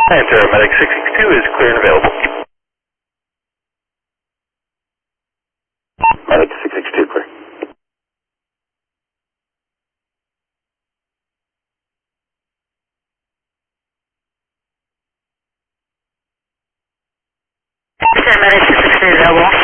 Enter, Medic 662 is clear and available. Medic 662 clear. Medic 662 available.